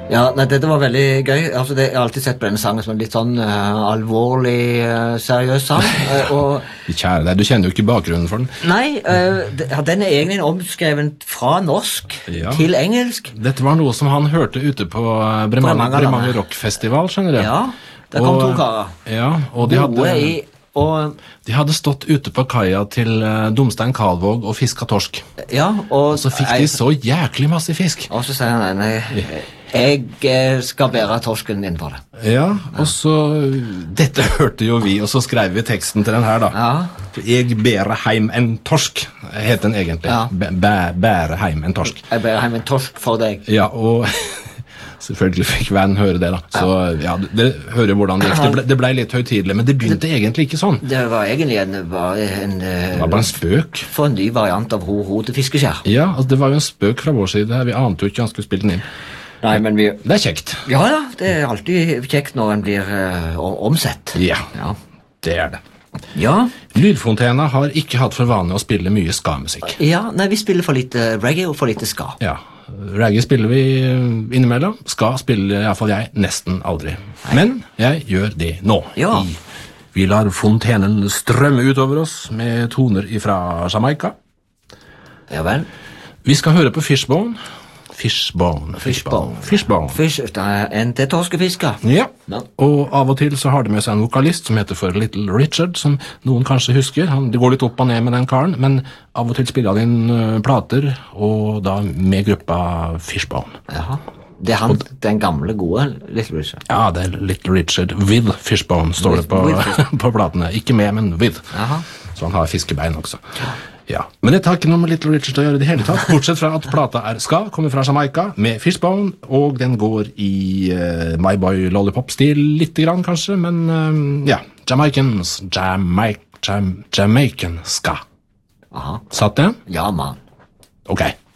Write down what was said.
Ja, nei, dette var veldig gøy. Altså, jeg har alltid sett på denne sangen som en litt sånn alvorlig, seriøs sang. Kjære deg, du kjenner jo ikke bakgrunnen for den. Nei, den er egentlig omskreven fra norsk til engelsk. Dette var noe som han hørte ute på Bremanger Rockfestival, skjønner du? Ja, der kom to karer. Ja, og de hadde stått ute på kaia til Domstein Kalvåg og fisket torsk. Ja, og så fikk de så jæklig masse fisk. Og så sier han, nei, jeg skal bære torsken din for det. Ja, og så, dette hørte jo vi, og så skrev vi teksten til den her da. Ja. Jeg bærer heim en torsk, het den egentlig. Ja. Bærer heim en torsk. Jeg bærer heim en torsk for deg. Ja, og selvfølgelig fikk vennen høre det da. Så ja, dere hører hvordan det gikk. Det ble litt høytidelig, men det begynte egentlig ikke sånn. Det var egentlig bare en spøk. For en ny variant av ho til fiskeskjær. Ja, altså, det var jo en spøk fra vår side. Vi ante jo ikke han skulle spille den inn. Nei, men det er kjekt. Ja, det er alltid kjekt når en blir omsett. Ja, det er det. Ja. Lydfontena har ikke hatt for vane å spille mye ska-musikk. Ja, nei, vi spiller for lite reggae og for lite ska. Ja, reggae spiller vi innimellom. Ska spiller i hvert fall jeg nesten aldri. Nei. Men jeg gjør det nå. Ja. Vi lar fontenen strømme utover oss med toner fra Jamaica. Ja vel. Vi skal høre på Fishbone. Fishbone. En til torskefisker. Ja, og av og til så har de med seg en vokalist som heter for Little Richard, som noen kanskje husker. Det går litt opp og ned med den karen, men av og til spiller han inn plater, og da med gruppa Fishbone. Jaha. Det er han, den gamle gode Little Richard? Ja, det er Little Richard with Fishbone, står det på platene. Ikke med, men with. Jaha. Så han har fiskebein også. Ja, men det tar ikke noe med Little Richard å gjøre det hele tatt, bortsett fra at plata ska, kommer fra Jamaica med Fishbone, og den går i My Boy Lollipop-stil litt grann kanskje, men ja, Jamaican ska. Aha. Satt det? Ja, man. Ok.